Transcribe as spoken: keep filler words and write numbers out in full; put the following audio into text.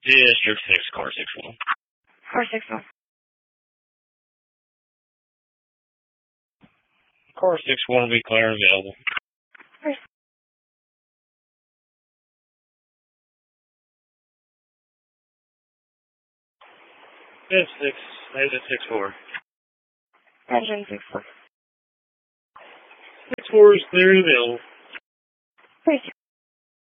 District six, car six one. Car six one. Car six one will be clear and available. Car F six, exit six four. Engine six four. six four is clear and available. Thank you.